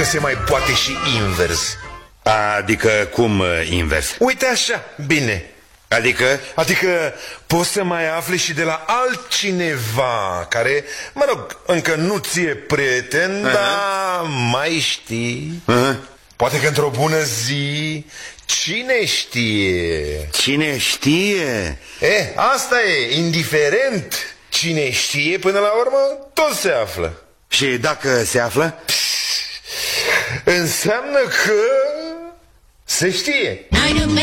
se mai poate și invers. Adică cum invers? Uite așa, bine. Adică poți să mai afli și de la altcineva care, mă rog, încă nu ți-e prieten, dar mai știi. Poate că într-o bună zi, cine știe? Cine știe? Asta e, indiferent cine știe, până la urmă tot se află. Și dacă se află? Înseamnă că se știe.